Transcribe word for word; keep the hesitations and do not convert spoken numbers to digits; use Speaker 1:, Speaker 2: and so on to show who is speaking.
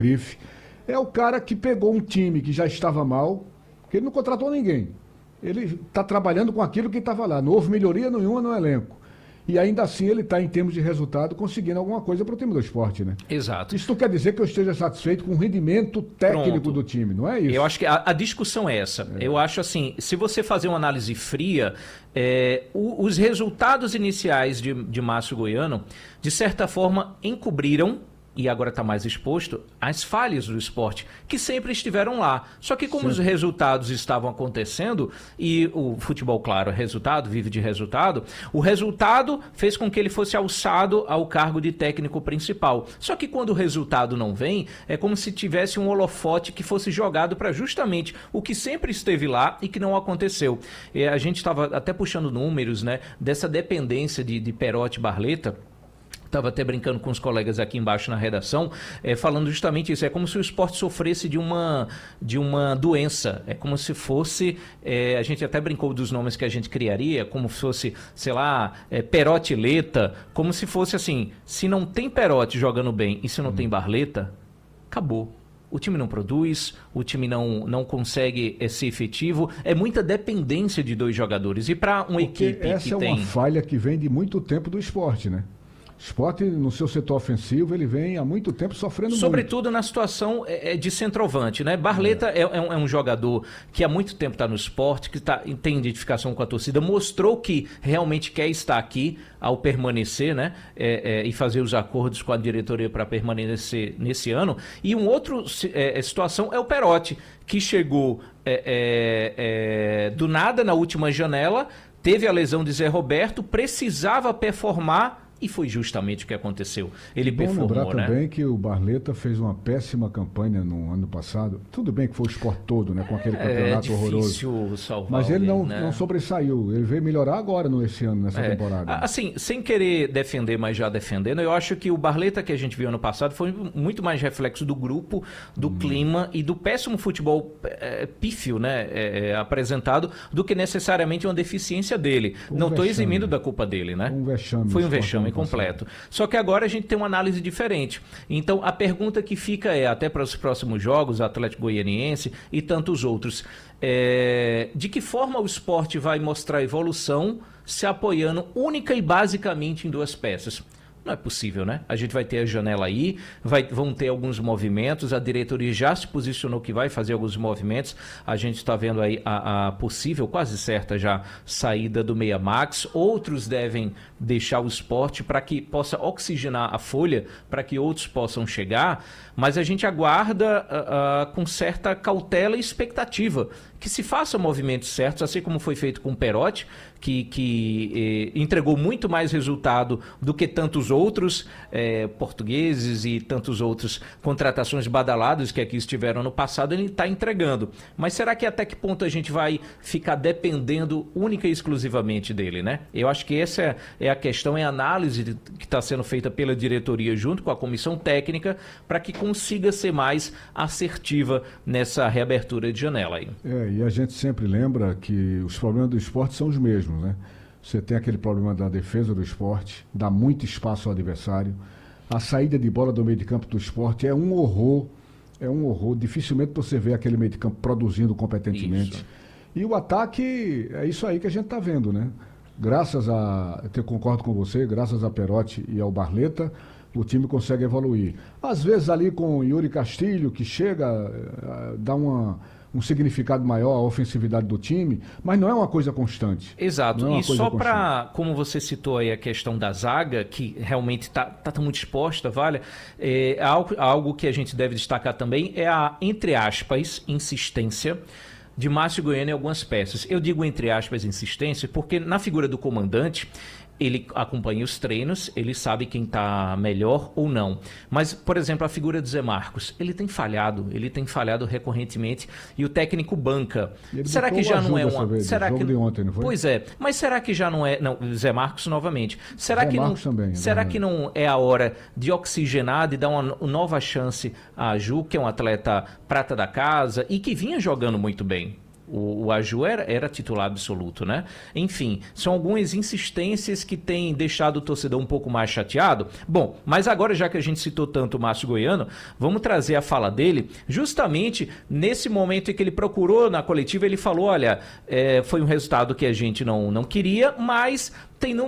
Speaker 1: grife. É o cara que pegou um time que já estava mal, que ele não contratou ninguém. Ele está trabalhando com aquilo que estava lá. Não houve melhoria nenhuma no elenco. E ainda assim ele está, em termos de resultado, conseguindo alguma coisa para o time do Sport, né?
Speaker 2: Exato.
Speaker 1: Isso não quer dizer que eu esteja satisfeito com o rendimento técnico
Speaker 2: Pronto.
Speaker 1: do time, não é isso?
Speaker 2: Eu acho que a, a discussão é essa. É. Eu acho assim, se você fazer uma análise fria, é, o, os resultados iniciais de, de Márcio Goiano, de certa forma, encobriram, e agora está mais exposto, as falhas do Sport, que sempre estiveram lá. Só que como Sim. os resultados estavam acontecendo, e o futebol, claro, é resultado, vive de resultado, o resultado fez com que ele fosse alçado ao cargo de técnico principal. Só que quando o resultado não vem, é como se tivesse um holofote que fosse jogado para justamente o que sempre esteve lá e que não aconteceu. E a gente estava até puxando números, né, dessa dependência de, de Perotti e Barleta. Estava até brincando com os colegas aqui embaixo na redação, é, falando justamente isso. É como se o Sport sofresse de uma, de uma doença. É como se fosse, é, a gente até brincou dos nomes que a gente criaria, como se fosse, sei lá, é, Perotti-Leta, como se fosse assim, se não tem Perotti jogando bem e se não hum. tem Barleta, acabou. O time não produz, o time não, não consegue ser efetivo. É muita dependência de dois jogadores. E para uma
Speaker 1: Porque
Speaker 2: equipe
Speaker 1: essa
Speaker 2: que
Speaker 1: é
Speaker 2: tem...
Speaker 1: uma falha que vem de muito tempo do Sport, né? O Sport, no seu setor ofensivo, ele vem há muito tempo sofrendo
Speaker 2: Sobretudo
Speaker 1: muito.
Speaker 2: na situação de centroavante, né? Barleta é, é, um, é um jogador que há muito tempo está no Sport, que tá, tem identificação com a torcida, mostrou que realmente quer estar aqui ao permanecer, né? É, é, e fazer os acordos com a diretoria para permanecer nesse ano. E um outro é, situação é o Perotti, que chegou é, é, é, do nada na última janela, teve a lesão de Zé Roberto, precisava performar. E foi justamente o que aconteceu. Ele
Speaker 1: Bom
Speaker 2: performou,
Speaker 1: lembrar
Speaker 2: né?
Speaker 1: também que o Barleta fez uma péssima campanha no ano passado. Tudo bem que foi o Sport todo, né? Com aquele campeonato
Speaker 2: é
Speaker 1: horroroso.
Speaker 2: Salvar
Speaker 1: Mas ele
Speaker 2: alguém,
Speaker 1: não,
Speaker 2: né?
Speaker 1: não sobressaiu. Ele veio melhorar agora no, esse ano, nessa
Speaker 2: é.
Speaker 1: temporada.
Speaker 2: Assim, sem querer defender, mas já defendendo, eu acho que o Barleta que a gente viu ano passado foi muito mais reflexo do grupo, do hum. clima e do péssimo futebol é, pífio, né? É, é, apresentado, do que necessariamente uma deficiência dele. Um não estou eximindo da culpa dele, né?
Speaker 1: Um vexame.
Speaker 2: Foi um vexame completo. Só que agora a gente tem uma análise diferente. Então a pergunta que fica é, até para os próximos jogos, Atlético Goianiense e tantos outros, é, de que forma o Sport vai mostrar evolução se apoiando única e basicamente em duas peças? Não é possível, né? A gente vai ter a janela aí, vai, vão ter alguns movimentos, a diretoria já se posicionou que vai fazer alguns movimentos, a gente está vendo aí a, a possível, quase certa já, saída do Meia Max, outros devem deixar o Sport para que possa oxigenar a folha, para que outros possam chegar, mas a gente aguarda uh, uh, com certa cautela e expectativa que se faça movimentos certos, assim como foi feito com o Perotti, que, que eh, entregou muito mais resultado do que tantos outros eh, portugueses e tantos outros contratações badaladas que aqui estiveram no passado, ele está entregando. Mas será que até que ponto a gente vai ficar dependendo única e exclusivamente dele, né? Eu acho que essa é, é a questão, é a análise de, que está sendo feita pela diretoria junto com a comissão técnica para que consiga ser mais assertiva nessa reabertura de janela aí.
Speaker 1: É, e a gente sempre lembra que os problemas do esporte são os mesmos, né? Você tem aquele problema da defesa do esporte, dá muito espaço ao adversário. A saída de bola do meio de campo do esporte é um horror, é um horror. Dificilmente você vê aquele meio de campo produzindo competentemente. Isso. E o ataque, é isso aí que a gente está vendo, né? Graças a, eu concordo com você, graças a Perotti e ao Barleta, o time consegue evoluir. Às vezes ali com o Yuri Castilho, que chega, dá uma... um significado maior à ofensividade do time, mas não é uma coisa constante.
Speaker 2: Exato,
Speaker 1: é
Speaker 2: e só para, como você citou aí a questão da zaga, que realmente está tá, tá muito exposta, vale, é, algo, algo que a gente deve destacar também é a, entre aspas, insistência de Márcio Goiano em algumas peças. Eu digo entre aspas insistência porque na figura do comandante, ele acompanha os treinos, ele sabe quem está melhor ou não. Mas, por exemplo, a figura do Zé Marcos, ele tem falhado, ele tem falhado recorrentemente e o técnico banca. Será que já não é uma...
Speaker 1: Vez,
Speaker 2: será que
Speaker 1: de ontem, não foi?
Speaker 2: Pois é, mas será que já não é... Não, Zé Marcos novamente. Será,
Speaker 1: Zé
Speaker 2: que,
Speaker 1: Marcos
Speaker 2: não...
Speaker 1: também,
Speaker 2: será
Speaker 1: é
Speaker 2: que não é a hora de oxigenar, de dar uma nova chance a Ju, que é um atleta prata da casa e que vinha jogando muito bem? O, o Aju era, era titular absoluto, né? Enfim, são algumas insistências que têm deixado o torcedor um pouco mais chateado. Bom, mas agora, já que a gente citou tanto o Márcio Goiano, vamos trazer a fala dele, justamente nesse momento em que ele procurou na coletiva, ele falou, olha, é, foi um resultado que a gente não, não queria, mas tem